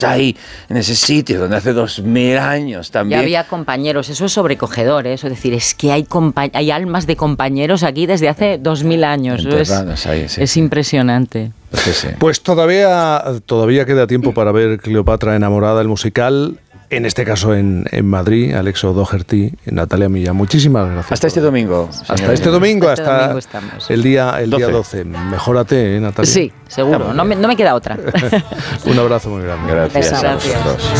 ahí, en ese sitio donde hace 2000 años también. Ya había compañeros, eso es sobrecogedor, ¿eh? Eso es decir, es que hay almas de compañeros aquí desde hace 2000 años. Es impresionante. Sí. Pues todavía queda tiempo para ver Cleopatra enamorada, el musical. En este caso en Madrid, Alex O'Doherty, Natalia Millán. Muchísimas gracias. Hasta este domingo. Hasta este domingo, hasta el día 12. Mejórate, Natalia. Sí, seguro. No me queda otra. Un abrazo muy grande. Gracias.